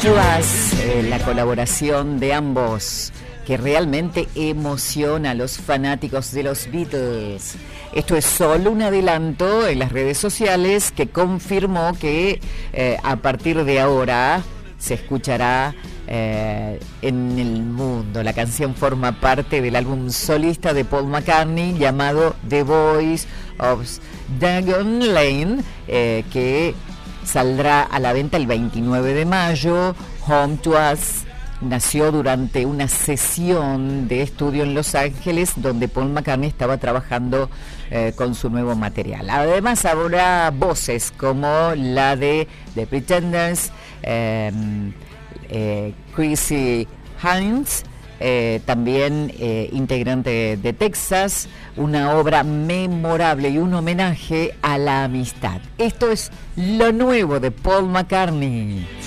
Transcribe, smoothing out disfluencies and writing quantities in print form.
to Us, la colaboración de ambos, que realmente emociona a los fanáticos de los Beatles. Esto es solo un adelanto en las redes sociales que confirmó que a partir de ahora se escuchará en el mundo. La canción forma parte del álbum solista de Paul McCartney llamado The Voice of Diagon Lane, que saldrá a la venta el 29 de mayo. Home to Us nació durante una sesión de estudio en Los Ángeles donde Paul McCartney estaba trabajando con su nuevo material. Además habrá voces como la de The Pretenders, Chrissy Hines, también integrante de Texas, una obra memorable y un homenaje a la amistad. Esto es lo nuevo de Paul McCartney.